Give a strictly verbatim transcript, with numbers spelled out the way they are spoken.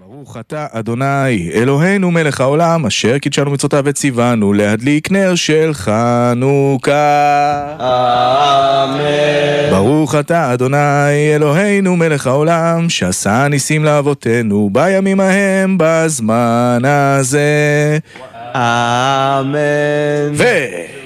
ברוך אתה אדוני אלוהינו מלך העולם אשר קידשנו מצוותיו וציוונו להדליק נר של חנוכה. אמן. ברוך אתה אדוני אלוהינו מלך העולם שעשה ניסים לאבותינו בימים ההם בזמן הזה. אמן. ו...